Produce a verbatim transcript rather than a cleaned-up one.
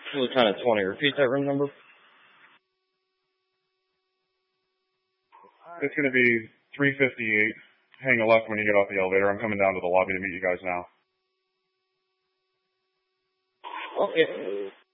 Lieutenant twenty, repeat that room number. It's going to be three fifty-eight. Hang a left when you get off the elevator. I'm coming down to the lobby to meet you guys now. Okay.